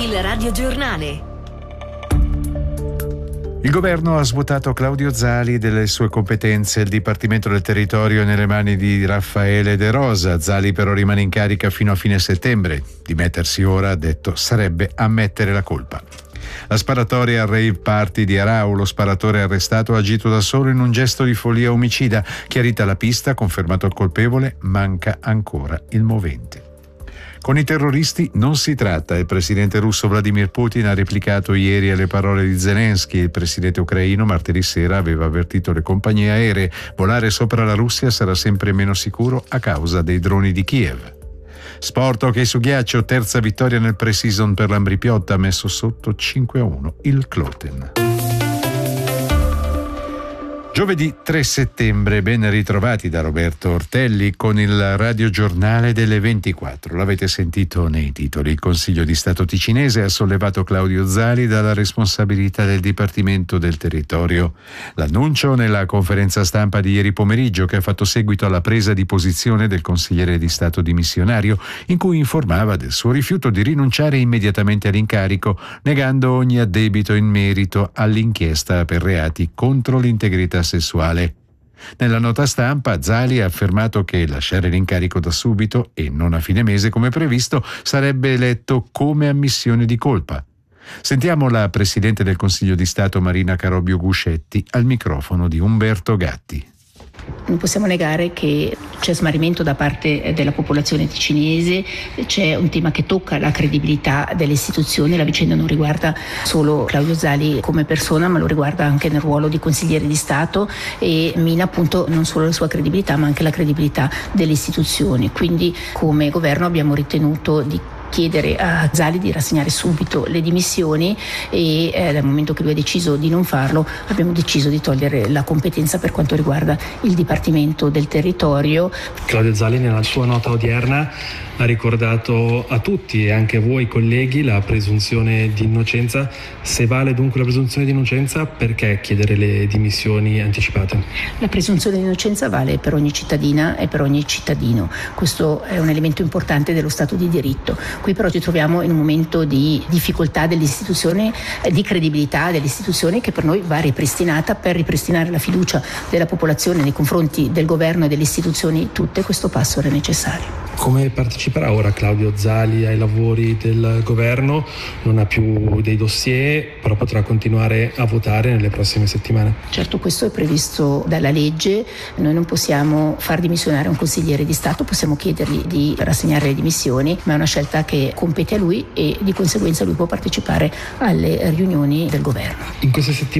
Il radiogiornale. Il governo ha svuotato Claudio Zali delle sue competenze. Il Dipartimento del Territorio è nelle mani di Raffaele De Rosa. Zali però rimane in carica fino a fine settembre. Dimettersi ora, ha detto, sarebbe ammettere la colpa. La sparatoria al rave party di Arau, lo sparatore arrestato ha agito da solo in un gesto di follia omicida. Chiarita la pista, confermato il colpevole, manca ancora il movente. Con i terroristi non si tratta. Il presidente russo Vladimir Putin ha replicato ieri alle parole di Zelensky. Il presidente ucraino martedì sera aveva avvertito le compagnie aeree: volare sopra la Russia sarà sempre meno sicuro a causa dei droni di Kiev. Sport hockey su ghiaccio, terza vittoria nel pre-season per l'Ambrì-Piotta, messo sotto 5-1 il Kloten. Giovedì 3 settembre, ben ritrovati da Roberto Ortelli con il radiogiornale delle 24. L'avete sentito nei titoli. Il Consiglio di Stato ticinese ha sollevato Claudio Zali dalla responsabilità del Dipartimento del Territorio. L'annuncio nella conferenza stampa di ieri pomeriggio, che ha fatto seguito alla presa di posizione del consigliere di Stato dimissionario, in cui informava del suo rifiuto di rinunciare immediatamente all'incarico, negando ogni addebito in merito all'inchiesta per reati contro l'integrità sessuale. Nella nota stampa Zali ha affermato che lasciare l'incarico da subito e non a fine mese come previsto sarebbe letto come ammissione di colpa. Sentiamo la Presidente del Consiglio di Stato Marina Carobbio Guscetti al microfono di Umberto Gatti. Non possiamo negare che c'è smarrimento da parte della popolazione ticinese, c'è un tema che tocca la credibilità delle istituzioni. La vicenda non riguarda solo Claudio Zali come persona, ma lo riguarda anche nel ruolo di consigliere di Stato e mina appunto non solo la sua credibilità ma anche la credibilità delle istituzioni. Quindi come governo abbiamo ritenuto di chiedere a Zali di rassegnare subito le dimissioni e dal momento che lui ha deciso di non farlo abbiamo deciso di togliere la competenza per quanto riguarda il Dipartimento del Territorio. Claudio Zali nella sua nota odierna ha ricordato a tutti e anche a voi colleghi la presunzione di innocenza. Se vale dunque la presunzione di innocenza, perché chiedere le dimissioni anticipate? La presunzione di innocenza vale per ogni cittadina e per ogni cittadino. Questo è un elemento importante dello Stato di diritto. Qui però ci troviamo in un momento di difficoltà dell'istituzione, di credibilità dell'istituzione, che per noi va ripristinata. Per ripristinare la fiducia della popolazione nei confronti del governo e delle istituzioni tutte, questo passo era necessario. Come parteciperà ora Claudio Zali ai lavori del governo? Non ha più dei dossier, però potrà continuare a votare nelle prossime settimane. Certo, questo è previsto dalla legge. Noi non possiamo far dimissionare un consigliere di Stato, possiamo chiedergli di rassegnare le dimissioni, ma è una scelta che compete a lui e di conseguenza lui può partecipare alle riunioni del governo. In queste settimane